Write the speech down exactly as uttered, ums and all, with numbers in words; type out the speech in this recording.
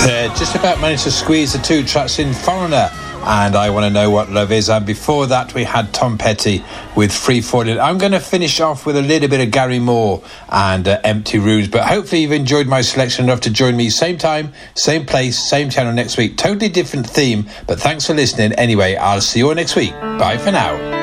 Uh, just about managed to squeeze the two tracks in. Foreigner and I Want to Know What Love Is, and before that we had Tom Petty with Free Falling. I'm going to finish off with a little bit of Gary Moore and uh, Empty Rooms, but hopefully you've enjoyed my selection enough to join me same time, same place, same channel next week. Totally different theme, but thanks for listening anyway. I'll see you all next week. Bye for now.